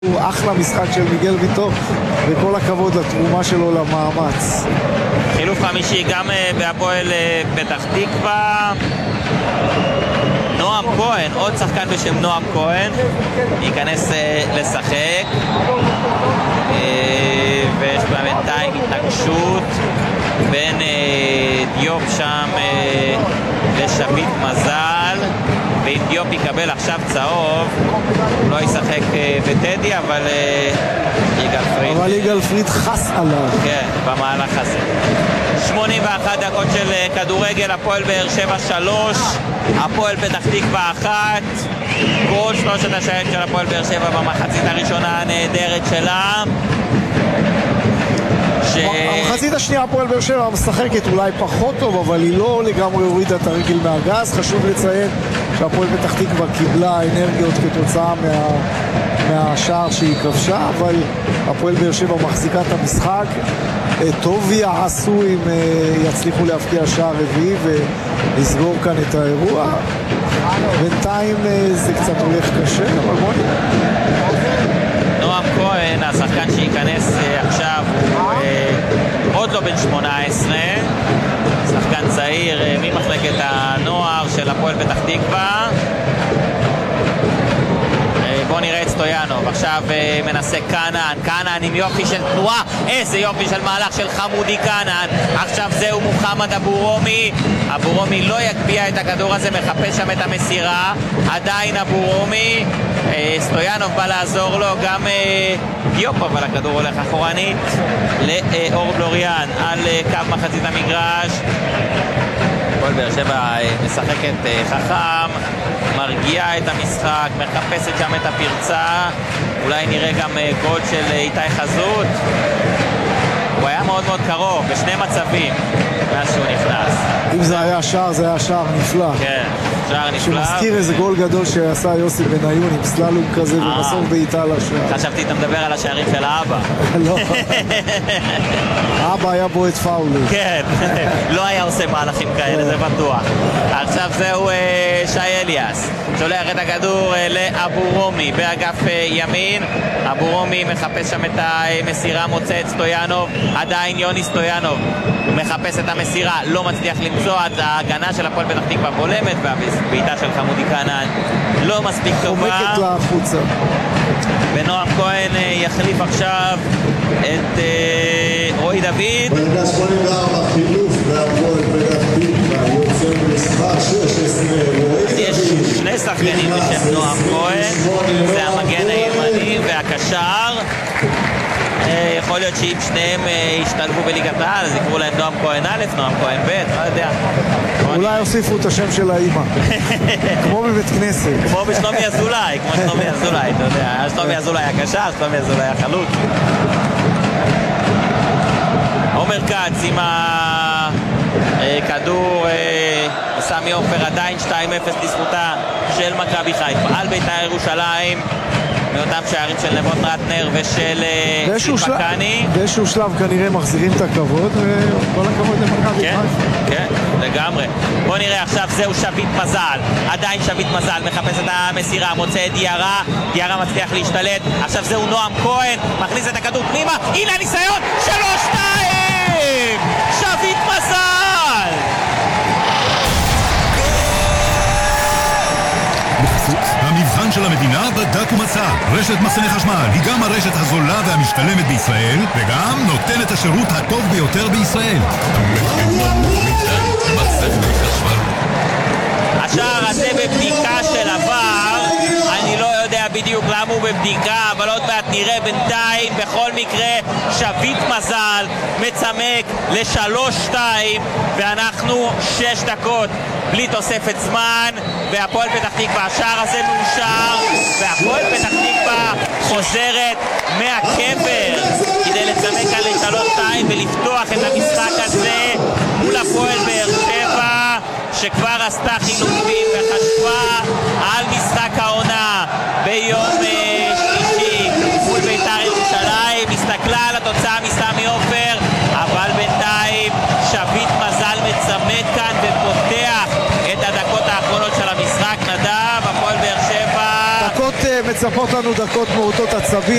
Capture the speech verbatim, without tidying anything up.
הוא אחלה משחק של מיגל ויטור, וכל הכבוד לתרומה שלו למאמץ. חילוף חמישי גם בהפועל פתח תקווה. נועם כהן, עוד שחקן בשם נועם כהן, ייכנס לשחק, ויש בינתיים התנגשות בין דיופ שם לשביט מזל, ואם דיופ יקבל עכשיו צהוב הוא לא ישחק בטדי, אבל יגאל פריד אבל יגאל פריד חס עליו, כן, במהלך הזה. שמונים ואחת דקות של כדורגל, הפועל באר שבע שלוש, הפועל פתח תקווה אחת. כל שלושת השערים של הפועל באר שבע במחצית הראשונה הנהדרת שלה. ש... המחצית השנייה הפועל באר שבע משחקת אולי פחות טוב, אבל היא לא לגמרי הורידה את הרגל מהגז. חשוב לציין שהפועל פתח תקווה קיבלה אנרגיות כתוצאה מה... מהשער שהיא כבשה, אבל הפועל באר שבע מחזיקה את המשחק. טוב יעשו אם יצליחו להפקיע שער רביעי ולסגור כאן את האירוע. בינתיים זה קצת הולך קשה, אבל בוא נראה. נועם כהן, השחקן שייכנס עכשיו, הוא עוד לא בן שמונה עשרה, שחקן צעיר ממחלקת הנוער של הפועל פתח תקווה. בואו נראה את סטויאנוב, עכשיו מנסה קנן, קנן עם יופי של תנועה, איזה יופי של מהלך של חמודי קנן. עכשיו זהו מוחמד אבו רומי, אבו רומי לא יקביע את הכדור הזה, מחפש שם את המסירה, עדיין אבו רומי, סטויאנוב בא לעזור לו, גם דיופ, אבל הכדור הולך אחורנית לאור בלוריאן על קו מחצית המגרש. הפועל באר שבע משחקת חכם, מרגיעה את המשחק, מחפשת שם את הפרצה. אולי נראה גם גול של איתי חזות. הוא היה מאוד מאוד קרוב בשני מצבים מאז שהוא נכנס. אם זה היה שער, זה היה שער נפלא. כן, שער נפלא. שמזכיר איזה גול גדול שעשה יוסי בניון עם סללום כזה ובסוף בעיטה לשער. חשבתי אתה מדבר על השערים של האבא. לא. האבא היה בועט פאולים. כן, לא היה עושה מהלכים כאלה, זה בטוח. עכשיו זהו שי אליאס, שולח את הכדור לאבו רומי באגף ימין. אבו רומי מחפש שם את המסירה, מוצא את סטויאנוב, עדיין יוני סטויאנוב מחפש את המסירה, לא מצליח למצוא, את ההגנה של הפועל פתח תקווה בולמת, והבעיטה של חמודי קנן לא מספיק טובה. חומקת לה החוצה. ונועם כהן יחליף עכשיו את רועי דוד. בדקה שמונים וארבע חילוף בהפועל פתח תקווה, יוצא מספר שש עשרה רועי דוד. יש שני שחקנים בשם נועם כהן, זה המגן הימני והקשר. יכול להיות שאם שניהם ישתלבו בליגת העל אז יקראו להם נועם כהן א', נועם כהן ב', לא יודע. אולי הוסיפו את השם של האמא. כמו בבית כנסת. כמו בשלומי אזולאי, כמו שלומי אזולאי, אתה יודע. שלומי אזולאי הקשר, שלומי אזולאי החלוץ. עומר כץ עם הכדור, סמי עופר עדיין שתיים אפס לזכותה של מכבי חיפה על בית"ר ירושלים, מאותם שערים של נבון רטנר ושל פקני. באיזשהו שלב כנראה מחזירים את הכבוד, וכל הכבוד למכבי חיפה. כן, לגמרי. בוא נראה עכשיו, זהו שביט מזל, עדיין שביט מזל מחפש את המסירה, מוצא את דיארה, דיארה מצליח להשתלט. עכשיו זהו נועם כהן, מכניס את הכדור פנימה, הנה הניסיון, שלוש שתיים, שביט מזל. המבחן של המדינה בדק ומצא. רשת מחסני חשמל היא גם הרשת הזולה והמשתלמת בישראל, וגם נותנת השירות הטוב ביותר בישראל. השער הזה בבדיקה של עבר, אני לא יודע בדיוק למה הוא בבדיקה, אבל עוד מעט נראה. בינתיים בכל מקרה שביט מזל מצמק לשלוש שתיים, ואנחנו שש דקות בלי תוספת זמן, והפועל פתח תקווה, השער הזה מאושר, והפועל פתח תקווה חוזרת מהקבר כדי לצמק על לשלוש שתיים ולפתוח את המשחק הזה מול הפועל באר שבע, שכבר עשתה חילופים וחשבה על משחק העונה ביום שלישי מול בית"ר ירושלים. הסתכלה על התוצאה מסמי עופר, אבל בינתיים שביט מזל מצמק כאן ופותח את הדקות האחרונות של המשחק. נדב, הפועל באר שבע דקות מצפות לנו דקות מורטות עצבים.